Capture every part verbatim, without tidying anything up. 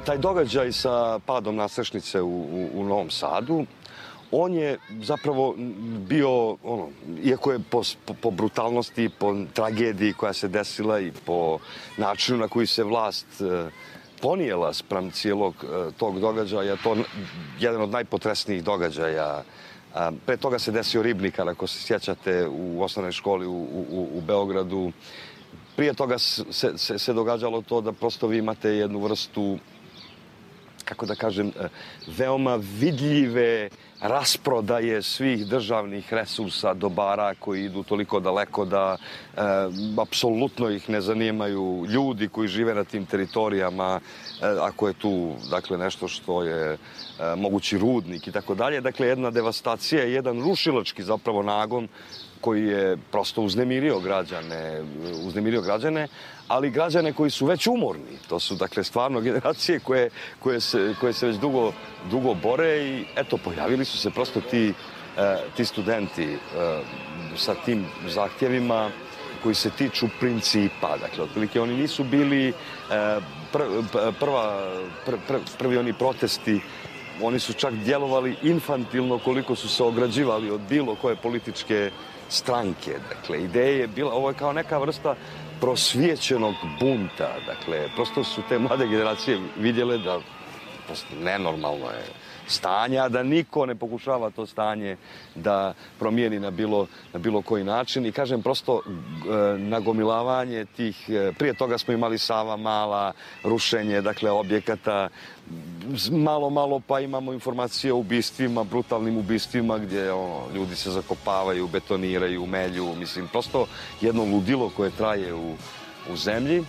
taj događaj sa padom nadstrešnice u, u, u Novom Sadu, on je zapravo bio, ono, iako je po, po, po brutalnosti, po tragediji koja se desila i po načinu na koji se vlast e, ponijela spram cijelog e, tog događaja, to je jedan od najpotresnijih događaja. A, pre toga se desio Ribnikar, ako se sjećate, u osnovnoj školi u, u, u Beogradu. Prije toga se, se, se događalo to da prosto vi imate jednu vrstu, kako da kažem, veoma vidljive rasprodaje svih državnih resursa, dobara koji idu toliko daleko da e, apsolutno ih ne zanimaju ljudi koji žive na tim teritorijama, e, ako je tu, dakle, nešto što je e, mogući rudnik i tako dalje. Dakle, jedna devastacija i jedan rušilački zapravo nagon koji je prosto uznemirio građane, uznemirio građane, ali građane koji su već umorni. To su, dakle, stvarno generacije koje, koje, se, koje se već dugo, dugo bore i, eto, pojavili su se prosto ti, eh, ti studenti eh, sa tim zahtjevima koji se tiču principa. Dakle, otprilike oni nisu bili eh, pr, prva, pr, pr, prvi oni protesti. Oni su čak djelovali infantilno koliko su se ograđivali od bilo koje političke stranke. Dakle, ideja je bila, ovo je kao neka vrsta prosvijećenog bunta. Dakle, prosto su te mlade generacije vidjele da prosto nenormalno je stanje, a da niko ne pokušava to stanje da promijeni na bilo, na bilo koji način. I kažem, prosto e, nagomilavanje tih, e, prije toga smo imali Sava Mala, rušenje, dakle, objekata, malo, malo pa imamo informacije o ubistvima, brutalnim ubistvima gdje ono, ljudi se zakopavaju, betoniraju, melju, mislim, prosto jedno ludilo koje traje u, u zemlji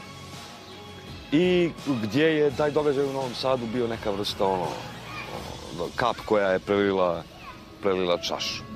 i gdje je taj događaj u Novom Sadu bio neka vrsta ono, kap koja je prelila, prelila čašu.